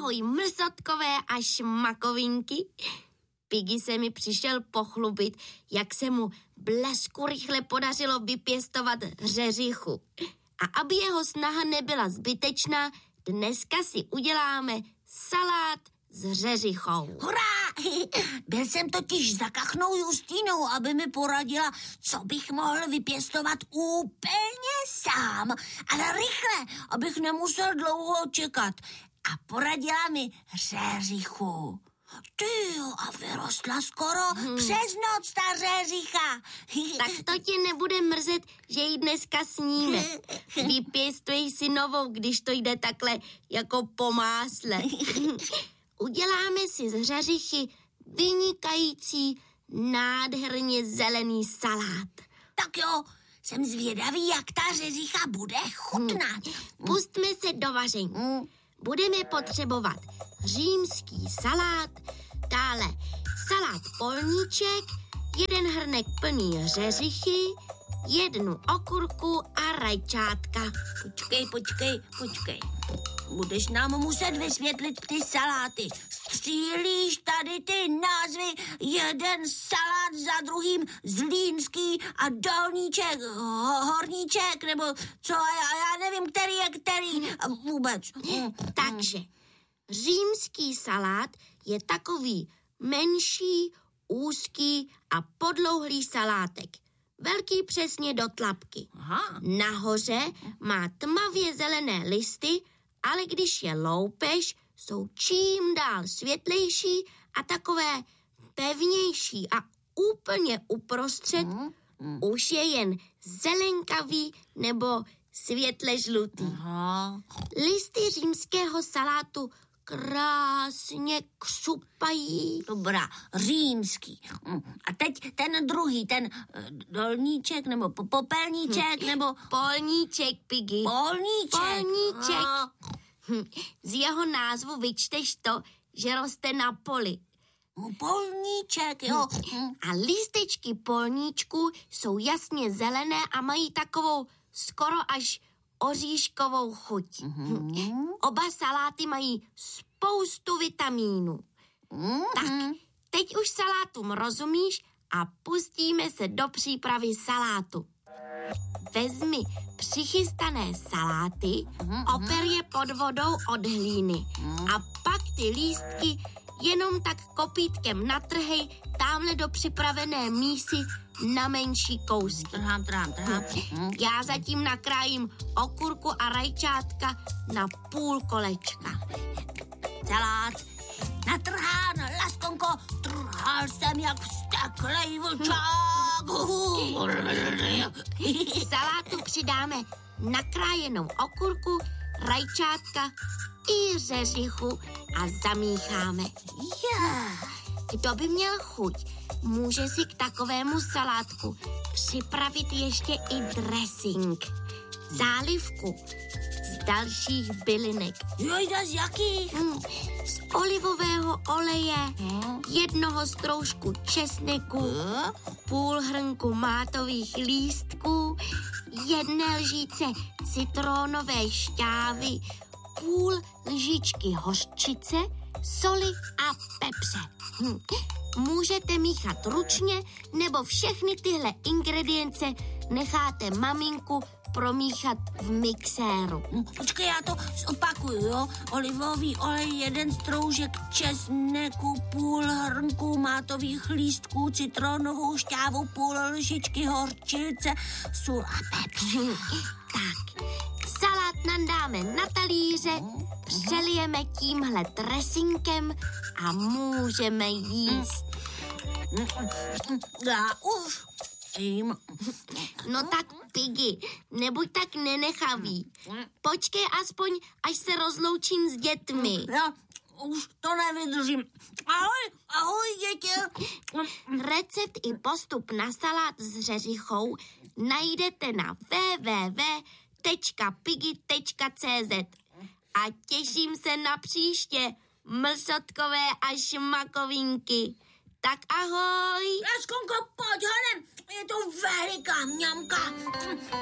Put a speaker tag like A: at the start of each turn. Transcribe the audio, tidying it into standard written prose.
A: Ahoj, mrzotkové a šmakovinky. Piggy se mi přišel pochlubit, jak se mu blesku rychle podařilo vypěstovat řeřichu. A aby jeho snaha nebyla zbytečná, dneska si uděláme salát s řeřichou.
B: Hurá! Byl jsem totiž za kachnou Justínou, aby mi poradila, co bych mohl vypěstovat úplně sám, ale rychle, abych nemusel dlouho čekat. A poradila mi řeřichu. Tyjo, a vyrostla skoro přes noc ta řeřicha.
A: Tak to tě nebude mrzet, že ji dneska sníme. Vypěstuj si novou, když to jde takhle jako po másle. Uděláme si z řeřichy vynikající, nádherně zelený salát.
B: Tak jo, jsem zvědavý, jak ta řeřicha bude chutnat.
A: Pustme se do vaření. Budeme potřebovat římský salát, dále salát polníček, 1 hrnek plný řeřichy, 1 okurku a rajčátka.
B: Počkej. Budeš nám muset vysvětlit ty saláty. Střílíš tady ty názvy, jeden salát za druhým, zlínský a dolníček, horníček, nebo co, já nevím, který je který vůbec.
A: Takže římský salát je takový menší, úzký a podlouhlý salátek. Velký přesně do tlapky.
B: Aha.
A: Nahoře má tmavě zelené listy, ale když je loupeš, jsou čím dál světlejší a takové pevnější a úplně uprostřed už je jen zelenkavý nebo světle žlutý.
B: Aha.
A: Listy římského salátu krásně křupají.
B: Dobrá, římský. A teď ten druhý, ten dolníček nebo popelníček nebo...
A: Polníček, Piggy. Polníček. Z jeho názvu vyčteš to, že roste na poli.
B: Polníček, jo.
A: A lístečky polníčku jsou jasně zelené a mají takovou skoro až oříškovou chuť. Oba saláty mají spoustu vitamínů. Tak, teď už salátům rozumíš a pustíme se do přípravy salátu. Vezmi přichystané saláty, oper je pod vodou od hlíny a pak ty lístky jenom tak kopítkem natrhej tamhle do připravené mísy na menší kousky.
B: Trhám.
A: Já zatím nakrájím okurku a rajčátka na půl kolečka.
B: Salát natrhán, laskonko, trhal jsem jak vzteklej vlčák.
A: K salátu přidáme nakrájenou okurku, rajčátka i řeřichu a zamícháme. Kdo by měl chuť, může si k takovému salátku připravit ještě i dressing, zálivku z dalších bylinek.
B: Jojda, z jakých?
A: Z olivového oleje, 1 stroužku česneku, půl hrnku mátových lístků, 1 lžíce citronové šťávy, půl lžičky hořčice, soli a pepře. Můžete míchat ručně, nebo všechny tyhle ingredience necháte maminku promíchat v mixéru.
B: Počkej, já to zopakuju, jo. Olivový olej, 1 stroužek česneku, půl hrnku mátových lístků, citronovou šťávu, půl lžičky hořčice, sůl a pepř.
A: Tak, salát nandáme na talíře, přelijeme tímhle dressinkem a můžeme jíst.
B: Já už jím.
A: No tak, Piggy, nebuď tak nenechavý. Počkej aspoň, až se rozloučím s dětmi.
B: Já už to nevydržím. Ahoj, děti.
A: Recept i postup na salát s řeřichou najdete na www.piggy.cz a těším se na příště, mlsotkové a šmakovinky. Tak ahoj.
B: Laskonko, pojď honem, je to veliká mňamka.